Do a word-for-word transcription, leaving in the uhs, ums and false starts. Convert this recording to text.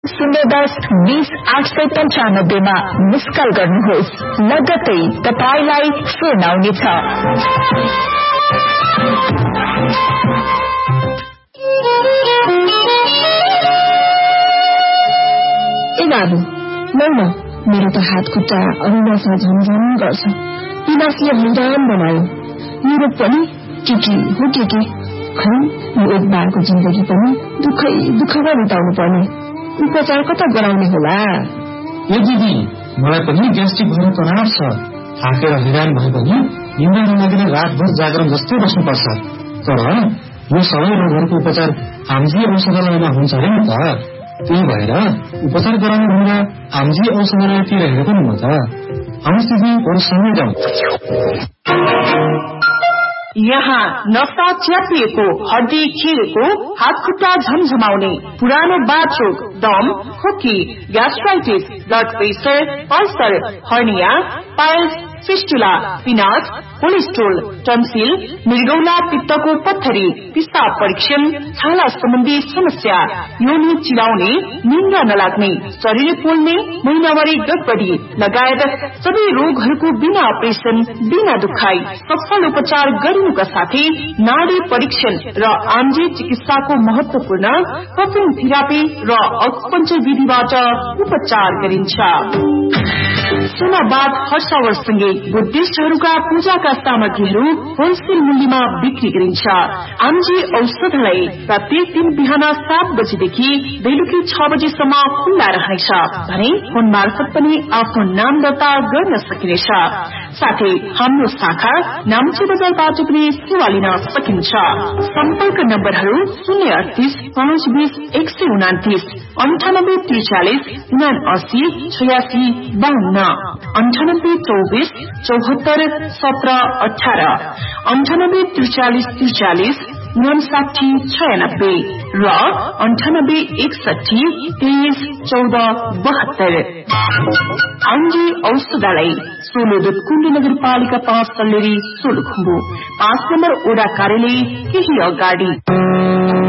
शून्य दस बीस आठ सय पञ्चानब्बेमा मिस कल गर्नुहोस्। लगत्तै तपाईलाई फोन आउनेछ। ए बाबु लौ न, मेरो त हात खुट्टा अरुणासा झमझम गर्छ। पिनासले हैरान बनायो। मेरो पनि के के हो के के खै यो एक बारको जिन्दगी पनि दुःखै दुःखमा बिताउनु पर्ने। उपचार कता गराउने होला? ए दिदी, मलाई पनि ग्यास्ट्रिक भएर तनाव छ। थाकेर हैरान भए पनि निन्द्रा नलागेर रातभर जागरण जस्तै बस्नुपर्छ। तर यो सबै रोगहरूको उपचार आमजी औषधालयमा हुन्छ अरे नि त। त्यही भएर उपचार गराउनु भन्दा आमजी औषधालयतिर हेरेको नि म त। आउनुहोस् दिदी, अरू सँगै जाउँ। यहाँ नसा च्यापिएको, हड्डी खिरेको, हात खुट्टा झमझमाउने, पुरानो बाथरोग, दम, खोकी, gastritis, blood pressure, ulcer, hernia, piles, fistula, पिनास, cholesterol, tonsil, मृगौला पित्तको पत्थरी, पिसाब परीक्षण, छाला सम्बन्धी समस्या, योनि चिलाउने, निन्द्रा नलाग्ने, शरीर पोल्ने, महिनावारी गडबडी लगायत सबै रोगहरूको बिना अपरेसन, बिना दुखाई सफल उपचार गरिनुका साथै नाडी परीक्षण र आम्जे चिकित्साको महत्वपूर्ण कपिङ थेरापी र अकुपञ्चर विधिबाट उपचार गरिन्छ। सुनाबाद हर्षावरसँगै बुद्धिस्टहरूका पूजाका सामग्रीहरू होलसेल मूल्यमा बिक्री गरिन्छ। आमजी औषधालय प्रत्येक दिन बिहान सात बजेदेखि बेलुकी छ बजेसम्म खुल्ला रहनेछ भने फोन मार्फत पनि आफ्नो नाम दर्ता गर्न सकिनेछ। साथै हाम्रो शाखा नाम्ची बजारबाट पनि सेवा लिन सकिन्छ। सम्पर्क नम्बरहरू शून्य अडतिस पाँच बीस एक सय उनातिस, अन्ठानब्बे त्रिचालिस उना अस्सी छयासी बाहन्न, अन्ठानब्बे चौबिस चौहत्तर सत्र अठार, अन्ठानब्बे त्रिचालिस त्रिचालिस उनसाठी छयानब्बे र अन्ठानब्बे एकसठी तेइस चौध बहत्तर। आम्जी औषधालय सोलोदुत कुण्ड नगरपालिका पाँच सल्लेरी सोलुखुम्बु, पाँच नम्बर ओडा कार्यालय केही अगाडि।